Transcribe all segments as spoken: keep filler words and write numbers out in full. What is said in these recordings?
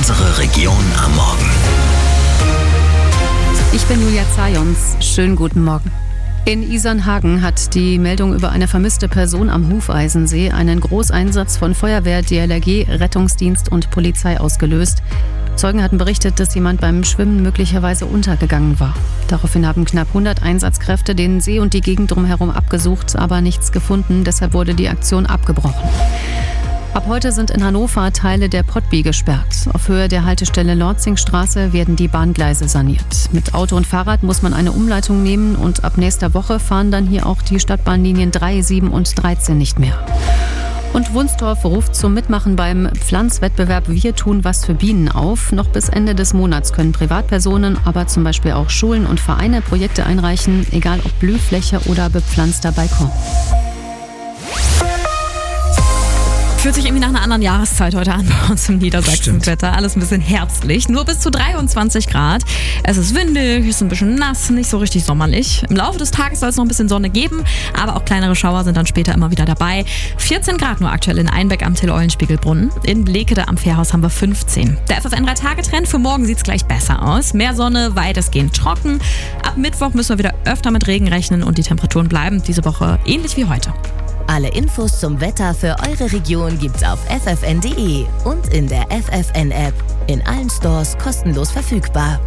Unsere Region am Morgen. Ich bin Julia Zajons. Schönen guten Morgen. In Isernhagen hat die Meldung über eine vermisste Person am Hufeisensee einen Großeinsatz von Feuerwehr, D L R G, Rettungsdienst und Polizei ausgelöst. Zeugen hatten berichtet, dass jemand beim Schwimmen möglicherweise untergegangen war. Daraufhin haben knapp hundert Einsatzkräfte den See und die Gegend drumherum abgesucht, aber nichts gefunden. Deshalb wurde die Aktion abgebrochen. Ab heute sind in Hannover Teile der Pottby gesperrt. Auf Höhe der Haltestelle Lorzingstraße werden die Bahngleise saniert. Mit Auto und Fahrrad muss man eine Umleitung nehmen und ab nächster Woche fahren dann hier auch die Stadtbahnlinien drei, sieben und dreizehn nicht mehr. Und Wunstorf ruft zum Mitmachen beim Pflanzwettbewerb Wir tun was für Bienen auf. Noch bis Ende des Monats können Privatpersonen, aber zum Beispiel auch Schulen und Vereine Projekte einreichen, egal ob Blühfläche oder bepflanzter Balkon. Fühlt sich irgendwie nach einer anderen Jahreszeit heute an bei uns im Niedersachsen-Wetter. Alles ein bisschen herbstlich. Nur bis zu dreiundzwanzig Grad. Es ist windig, es ist ein bisschen nass, nicht so richtig sommerlich. Im Laufe des Tages soll es noch ein bisschen Sonne geben, aber auch kleinere Schauer sind dann später immer wieder dabei. vierzehn Grad nur aktuell in Einbeck am Till-Eulenspiegel-Brunnen. In Blekede am Fährhaus haben wir fünfzehn. Der F F N drei Tage Trend für morgen sieht es gleich besser aus. Mehr Sonne, weitestgehend trocken. Ab Mittwoch müssen wir wieder öfter mit Regen rechnen und die Temperaturen bleiben diese Woche ähnlich wie heute. Alle Infos zum Wetter für eure Region gibt's auf f f n punkt d e und in der F F N-App. In allen Stores kostenlos verfügbar.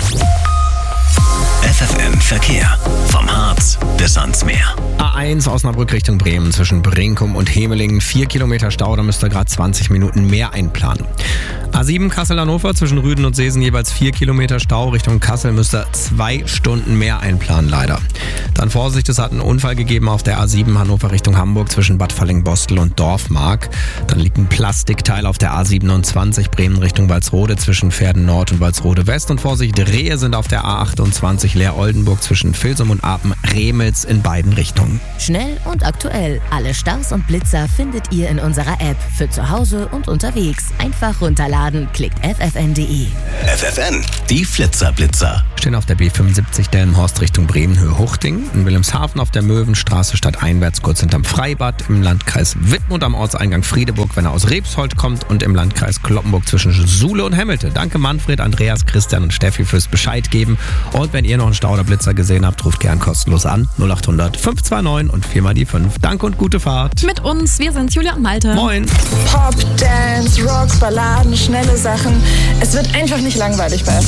F F N Verkehr. Vom Harz bis ans Meer. A eins Osnabrück Richtung Bremen zwischen Brinkum und Hemelingen. Vier Kilometer Stau, da müsst ihr gerade zwanzig Minuten mehr einplanen. A sieben Kassel-Hannover zwischen Rüden und Seesen jeweils vier Kilometer Stau. Richtung Kassel müsst ihr zwei Stunden mehr einplanen, leider. Dann Vorsicht, es hat einen Unfall gegeben auf der A sieben Hannover Richtung Hamburg zwischen Bad Falling-Bostel und Dorfmark. Dann liegt ein Plastikteil auf der A siebenundzwanzig Bremen Richtung Walsrode zwischen Pferden Nord und Walsrode West. Und Vorsicht, Rehe sind auf der A achtundzwanzig Leer-Oldenburg zwischen Filsum und Apen-Remels in beiden Richtungen. Schnell und aktuell. Alle Staus und Blitzer findet ihr in unserer App. Für zu Hause und unterwegs. Einfach runterladen. Klickt f f n punkt d e. F F N, die Flitzer-Blitzer. Stehen auf der B fünfundsiebzig Delmenhorst Richtung Bremen, Höhe Huchting. In Wilhelmshaven auf der Möwenstraße stadteinwärts kurz hinterm Freibad. Im Landkreis Wittmund am Ortseingang Friedeburg, wenn er aus Rebshold kommt. Und im Landkreis Cloppenburg zwischen Suhle und Hemmelte. Danke Manfred, Andreas, Christian und Steffi fürs Bescheid geben. Und wenn ihr noch einen Stau oder Blitzer gesehen habt, ruft gern kostenlos an. null acht hundert fünf zwei neun und viermal die fünf. Danke und gute Fahrt. Mit uns, wir sind Julia und Malte. Moin. Pop, Dance, Rock, Balladen, schnelle Sachen. Es wird einfach nicht langweilig bei